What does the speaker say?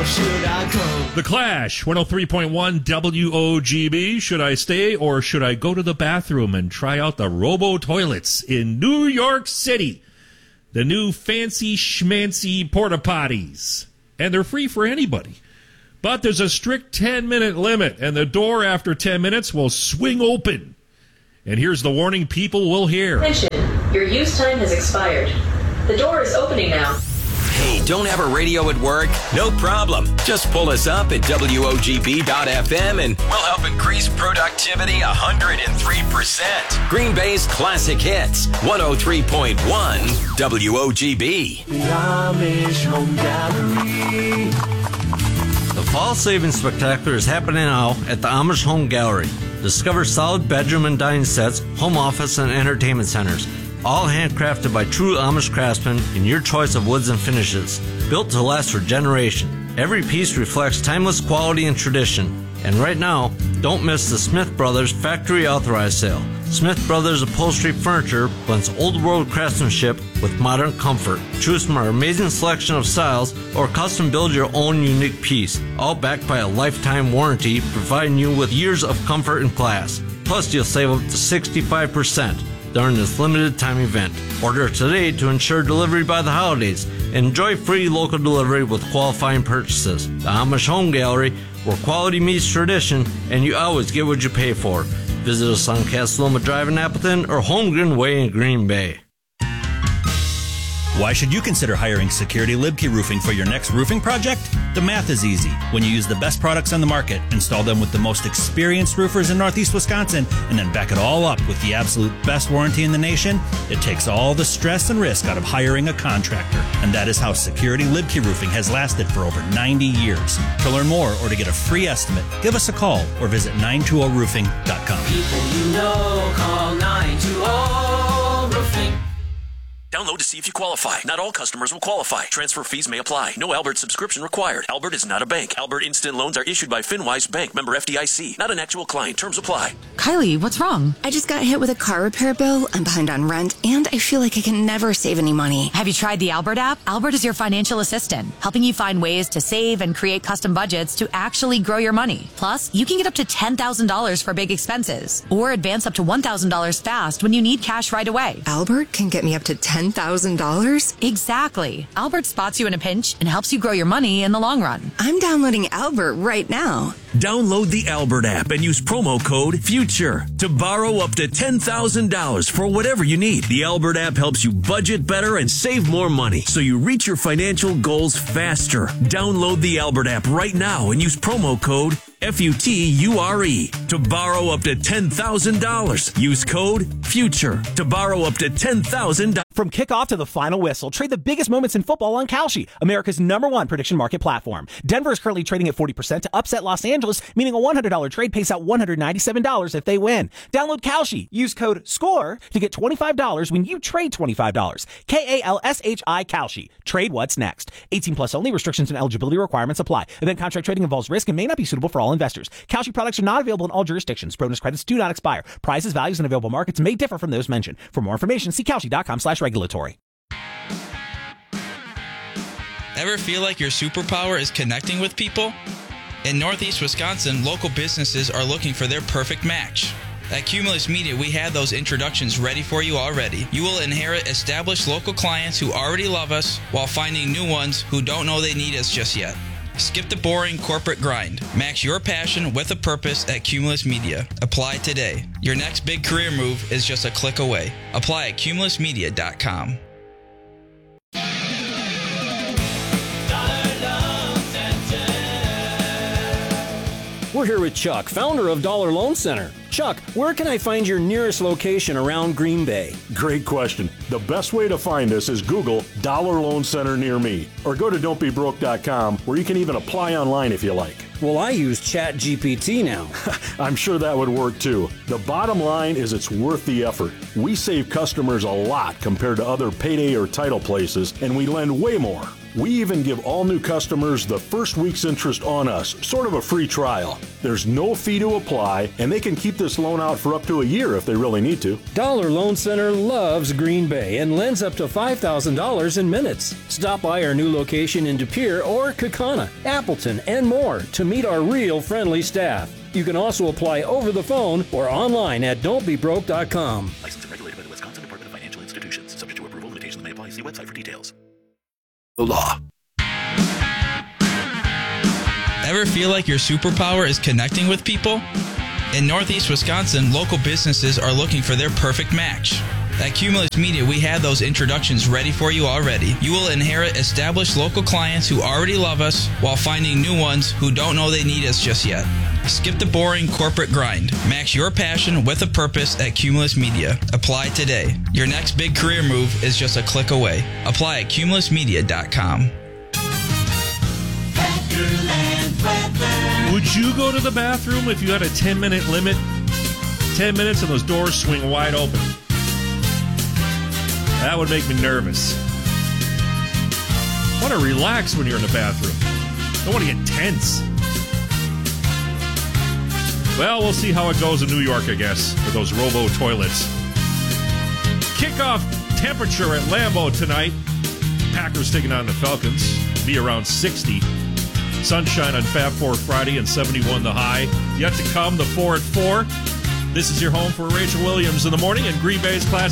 should I go? The Clash, 103.1 WOGB. Should I stay or should I go to the bathroom and try out the Robo Toilets in New York City? The new fancy schmancy porta potties. And they're free for anybody. But there's a strict 10-minute limit, and the door after 10 minutes will swing open. And here's the warning people will hear. Attention, your use time has expired. The door is opening now. Hey, don't have a radio at work? No problem. Just pull us up at WOGB.FM and we'll help increase productivity 103%. Green Bay's Classic Hits, 103.1 WOGB. The Amish Home Gallery. The Fall Savings Spectacular is happening now at the Amish Home Gallery. Discover solid bedroom and dining sets, home office, and entertainment centers. All handcrafted by true Amish craftsmen in your choice of woods and finishes. Built to last for generations. Every piece reflects timeless quality and tradition. And right now, don't miss the Smith Brothers Factory Authorized Sale. Smith Brothers Upholstery Furniture blends old world craftsmanship with modern comfort. Choose from our amazing selection of styles or custom build your own unique piece. All backed by a lifetime warranty, providing you with years of comfort and class. Plus, you'll save up to 65% during this limited time event. Order today to ensure delivery by the holidays. Enjoy free local delivery with qualifying purchases. The Amish Home Gallery, where quality meets tradition and you always get what you pay for. Visit us on Castelloma Drive in Appleton or Holmgren Way in Green Bay. Why should you consider hiring Security Libkey Roofing for your next roofing project? The math is easy. When you use the best products on the market, install them with the most experienced roofers in Northeast Wisconsin, and then back it all up with the absolute best warranty in the nation, it takes all the stress and risk out of hiring a contractor. And that is how Security Libkey Roofing has lasted for over 90 years. To learn more or to get a free estimate, give us a call or visit 920roofing.com. People you know, call 920 Roofing. Download to see if you qualify. Not all customers will qualify. Transfer fees may apply. No Albert subscription required. Albert is not a bank. Albert Instant Loans are issued by FinWise Bank, member FDIC. Not an actual client. Terms apply. Kylie, what's wrong? I just got hit with a car repair bill. I'm behind on rent, and I feel like I can never save any money. Have you tried the Albert app? Albert is your financial assistant, helping you find ways to save and create custom budgets to actually grow your money. Plus, you can get up to $10,000 for big expenses, or advance up to $1,000 fast when you need cash right away. Albert can get me up to $10,000? Exactly. Albert spots you in a pinch and helps you grow your money in the long run. I'm downloading Albert right now. Download the Albert app and use promo code FUTURE to borrow up to $10,000 for whatever you need. The Albert app helps you budget better and save more money so you reach your financial goals faster. Download the Albert app right now and use promo code FUTURE to borrow up to $10,000. Use code FUTURE to borrow up to $10,000. From kickoff to the final whistle, trade the biggest moments in football on Kalshi, America's #1 prediction market platform. Denver is currently trading at 40% to upset Los Angeles, meaning a $100 trade pays out $197 if they win. Download Kalshi. Use code SCORE to get $25 when you trade $25. KALSHI Kalshi. Trade what's next. 18 plus only. Restrictions and eligibility requirements apply. Event contract trading involves risk and may not be suitable for all investors. Kalshi products are not available in all jurisdictions. Bonus credits do not expire. Prices, values, and available markets may differ from those mentioned. For more information, see Kalshi.com/regulatory. Ever feel like your superpower is connecting with people? In Northeast Wisconsin, local businesses are looking for their perfect match. At Cumulus Media, we have those introductions ready for you already. You will inherit established local clients who already love us while finding new ones who don't know they need us just yet. Skip the boring corporate grind. Match your passion with a purpose at Cumulus Media. Apply today. Your next big career move is just a click away. Apply at cumulusmedia.com. We're here with Chuck, founder of Dollar Loan Center. Chuck, where can I find your nearest location around Green Bay? Great question. The best way to find us is Google Dollar Loan Center near me, or go to don'tbebroke.com, where you can even apply online if you like. Well, I use ChatGPT now. I'm sure that would work too. The bottom line is it's worth the effort. We save customers a lot compared to other payday or title places, and we lend way more. We even give all new customers the first week's interest on us, sort of a free trial. There's no fee to apply, and they can keep this loan out for up to a year if they really need to. Dollar Loan Center loves Green Bay and lends up to $5,000 in minutes. Stop by our new location in De Pere or Kaukauna, Appleton, and more to meet our real friendly staff. You can also apply over the phone or online at don'tbebroke.com. Licensed and regulated by the Wisconsin Department of Financial Institutions. Subject to approval, limitations may apply. See website for details. The law. Ever feel like your superpower is connecting with people? In Northeast Wisconsin, local businesses are looking for their perfect match. At Cumulus Media, we have those introductions ready for you already. You will inherit established local clients who already love us while finding new ones who don't know they need us just yet. Skip the boring corporate grind. Match your passion with a purpose at Cumulus Media. Apply today. Your next big career move is just a click away. Apply at cumulusmedia.com. Would you go to the bathroom if you had a 10-minute limit? 10 minutes and those doors swing wide open. That would make me nervous. I want to relax when you're in the bathroom. I don't want to get tense. Well, we'll see how it goes in New York, I guess, with those robo toilets. Kickoff temperature at Lambeau tonight. Packers taking on the Falcons. Be around 60. Sunshine on Fab 4 Friday and 71 the high. Yet to come, the 4 at 4. This is your home for Rachel Williams in the morning and Green Bay's Classic.